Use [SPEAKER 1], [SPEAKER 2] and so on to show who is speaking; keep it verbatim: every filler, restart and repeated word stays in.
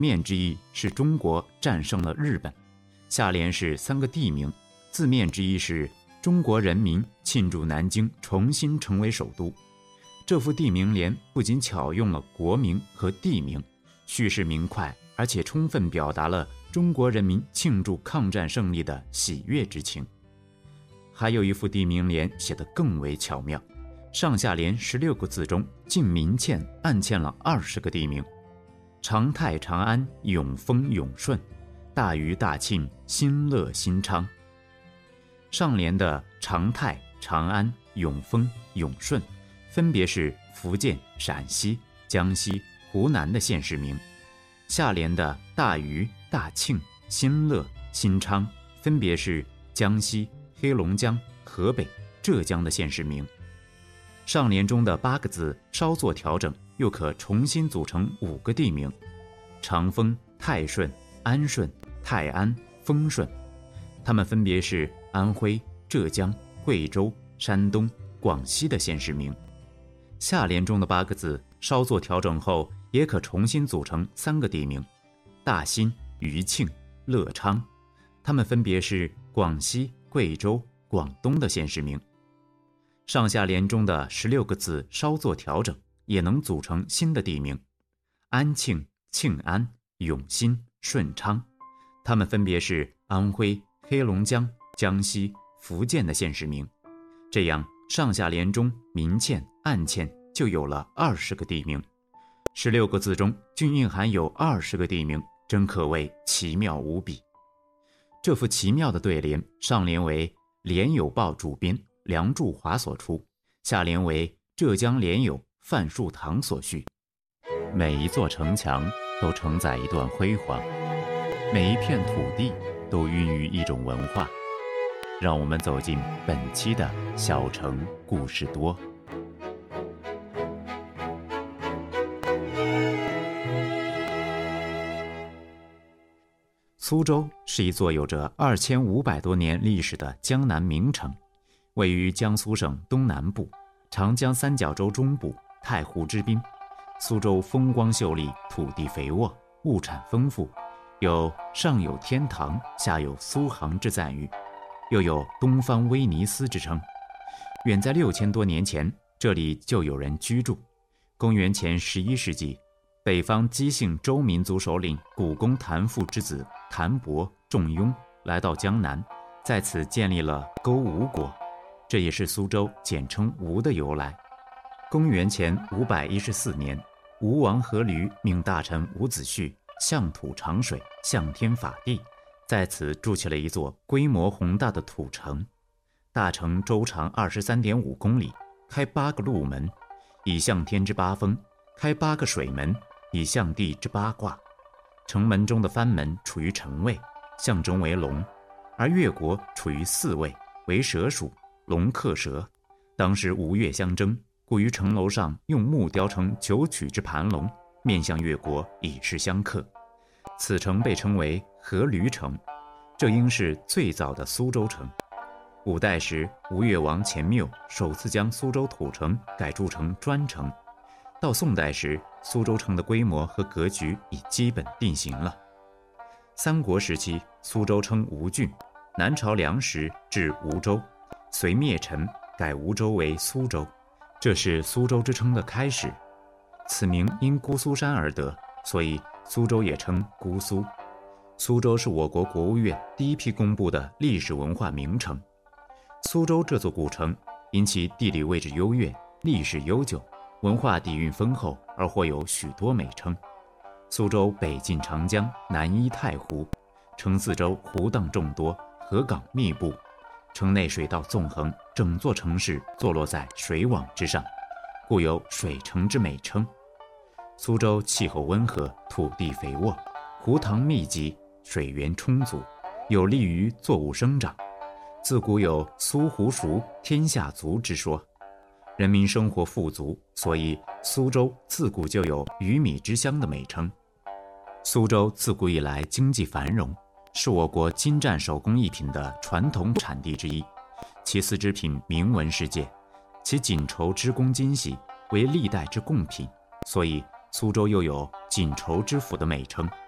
[SPEAKER 1] 面之意是中国战胜了日本，下联是三个地名，字面之意是中国人民庆祝南京重新成为首都。这副地名联不仅巧用了国名和地名，叙事明快，而且充分表达了中国人民庆祝抗战胜利的喜悦之情。还有一副地名联写得更为巧妙，上下联十六个字中竟明嵌暗嵌了二十个地名：长泰长安，永丰永顺，大余大庆，新乐新昌。上联的长泰、长安、永丰、永顺分别是福建、陕西、江西、湖南的县市名，下联的大余、大庆、新乐、新昌分别是江西、黑龙江、河北、浙江的县市名。上联中的八个字稍作调整，又可重新组成五个地名：长丰、泰顺、安顺、泰安、丰顺，它们分别是安徽、浙江、贵州、山东、广西的县市名。下联中的八个字稍作调整后，也可重新组成三个地名：大新、余庆、乐昌，它们分别是广西、贵州、广东的县市名。上下联中的十六个字稍作调整，也能组成新的地名：安庆、庆安、永新、顺昌，它们分别是安徽、黑龙江、江西、福建的县市名。这样上下联中明嵌暗嵌就有了二十个地名，十六个字中均蕴含有二十个地名，真可谓奇妙无比。这幅奇妙的对联，上联为联友报主编梁祝华所出，下联为浙江联友范树堂所序。每一座城墙都承载一段辉煌，每一片土地都孕育一种文化。让我们走进本期的小城故事多。苏州是一座有着二千五百多年历史的江南名城，位于江苏省东南部，长江三角洲中部，太湖之滨。苏州风光秀丽，土地肥沃，物产丰富，有上有天堂，下有苏杭之赞誉，又有东方威尼斯之称。远在六千多年前，这里就有人居住。公元前十一世纪，北方姬姓周民族首领古公谭父之子谭伯、仲雍来到江南，在此建立了勾吴国，这也是苏州简称吴的由来。公元前五百一十四年，吴王阖闾命大臣伍子胥向土长水，向天法地，在此筑起了一座规模宏大的土城。大城周长 二十三点五公里，开八个路门，以向天之八风；开八个水门，以向地之八卦。城门中的藩门处于辰位，象征为龙，而越国处于巳位，为蛇属，龙克蛇。当时吴越相争，故于城楼上用木雕成九曲之盘龙，面向越国，以示相克。此城被称为阖闾城，这应是最早的苏州城。五代时，吴越王钱缪首次将苏州土城改筑成砖城。到宋代时，苏州城的规模和格局已基本定型了。三国时期，苏州称吴郡，南朝梁时至吴州，隋灭陈，改吴州为苏州，这是苏州之称的开始。此名因姑苏山而得，所以苏州也称姑苏。苏州是我国国务院第一批公布的历史文化名城。苏州这座古城因其地理位置优越，历史悠久，文化底蕴丰厚，而获有许多美称。苏州北近长江，南依太湖，城四周湖荡众多，河港密布，城内水道纵横，整座城市坐落在水网之上，故有水城之美称。苏州气候温和，土地肥沃，湖塘密集，水源充足，有利于作物生长。自古有苏湖熟，天下足之说，人民生活富足，所以苏州自古就有鱼米之乡的美称。苏州自古以来经济繁荣，是我国精湛手工艺品的传统产地之一，其丝织品名闻世界，其锦绸织工精细，为历代之贡品，所以苏州又有锦绸之府的美称。